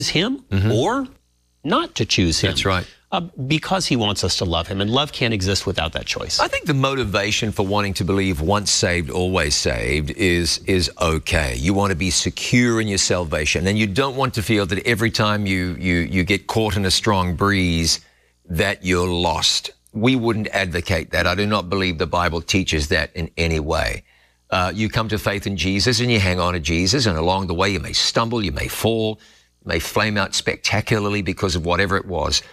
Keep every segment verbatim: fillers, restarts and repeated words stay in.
him Mm-hmm. or not to choose him. That's right. Uh, because he wants us to love him, and love can't exist without that choice. I think the motivation for wanting to believe once saved, always saved is is okay. You want to be secure in your salvation, and you don't want to feel that every time you you you get caught in a strong breeze that you're lost. We wouldn't advocate that. I do not believe the Bible teaches that in any way. Uh, you come to faith in Jesus and you hang on to Jesus, and along the way you may stumble, you may fall, you may flame out spectacularly because of whatever it was.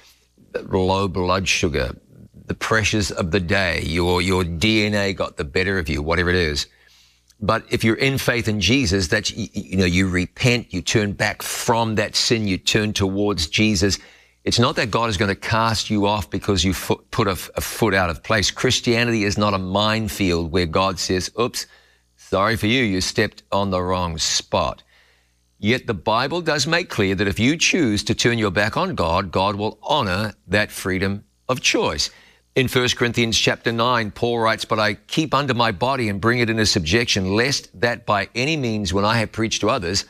Low blood sugar, the pressures of the day, your your D N A got the better of you, whatever it is. But if you're in faith in Jesus, that's, you, you know, you repent, you turn back from that sin, you turn towards Jesus. It's not that God is going to cast you off because you foot, put a, a foot out of place. Christianity is not a minefield where God says, oops, sorry for you, you stepped on the wrong spot. Yet the Bible does make clear that if you choose to turn your back on God, God will honor that freedom of choice. In First Corinthians chapter nine, Paul writes, "But I keep under my body and bring it into subjection, lest that by any means when I have preached to others,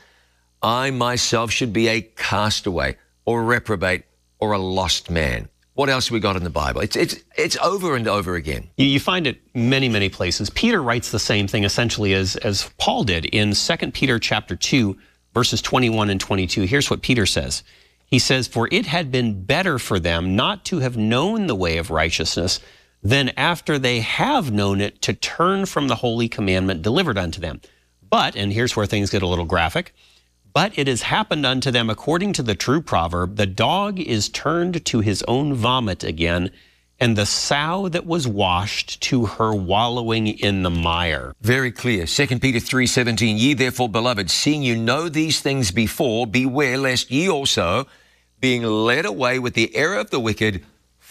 I myself should be a castaway or a reprobate or a lost man." What else have we got in the Bible? It's, it's, it's over and over again. You, you find it many, many places. Peter writes the same thing essentially as, as Paul did in Second Peter chapter two, verses twenty-one and twenty-two. Here's what Peter says. He says, "For it had been better for them not to have known the way of righteousness than after they have known it to turn from the holy commandment delivered unto them. But," and here's where things get a little graphic, "but it has happened unto them according to the true proverb, the dog is turned to his own vomit again, and the sow that was washed to her wallowing in the mire." Very clear. Second Peter three seventeen, "Ye therefore, beloved, seeing you know these things before, beware lest ye also, being led away with the error of the wicked,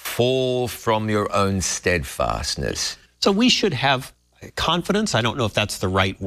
fall from your own steadfastness." So we should have confidence. I don't know if that's the right